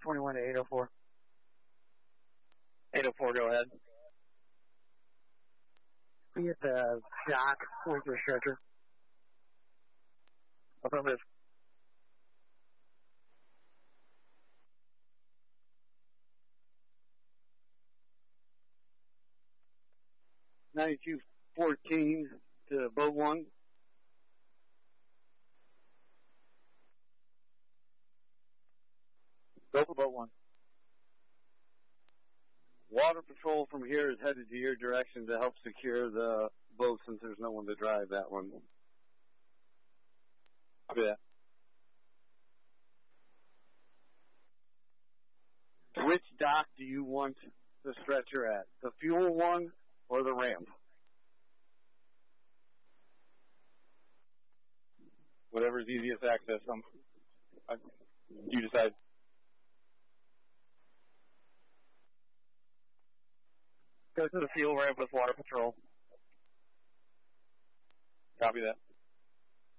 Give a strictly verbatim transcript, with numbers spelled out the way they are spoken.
twenty-one to eight oh four. eight oh four, go ahead. Be at the dock, point for a stretcher. Affirmative. ninety-two fourteen to boat one. Go for boat one. Water patrol from here is headed to your direction to help secure the boat since there's no one to drive that one. Copy that. Which dock do you want the stretcher at? The fuel one or the ramp? Whatever's easiest access. Um, I, you decide. Go to the fuel ramp with water patrol. Copy that.